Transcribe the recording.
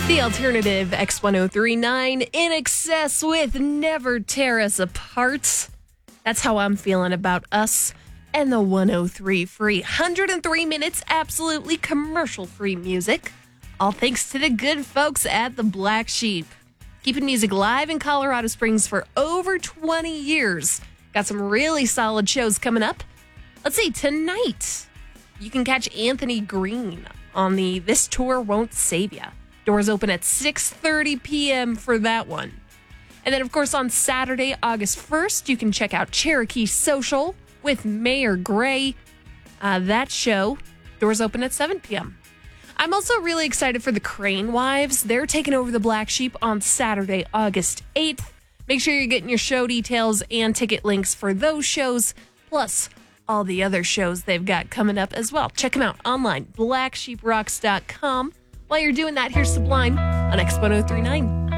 The alternative X1039 in excess with Never Tear Us Apart. That's how I'm feeling about us and the 103 free. 103 minutes, absolutely commercial-free music. All thanks to the good folks at the Black Sheep. Keeping music live in Colorado Springs for over 20 years. Got some really solid shows coming up. Let's see, tonight you can catch Anthony Green on the This Tour Won't Save Ya. Doors open at 6:30 p.m. for that one. And then, of course, on Saturday, August 1st, you can check out Cherokee Social with Mayor Gray. That show, doors open at 7 p.m. I'm also really excited for the Crane Wives. They're taking over the Black Sheep on Saturday, August 8th. Make sure you're getting your show details and ticket links for those shows, plus all the other shows they've got coming up as well. Check them out online, blacksheeprocks.com. While you're doing that, here's Sublime on X1039.